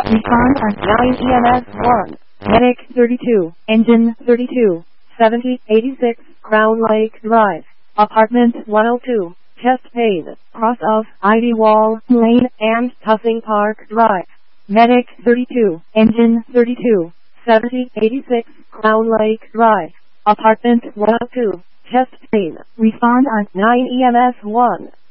Respond on 9 EMS 1. Medic 32, Engine 32, 7086, Crown Lake Drive, Apartment 102, Chest Pain, cross of Ivy Wall Lane and Tussing Park Drive. Medic 32, Engine 32, 7086, Crown Lake Drive, Apartment 102, Chest Pain. Respond on 9 EMS 1.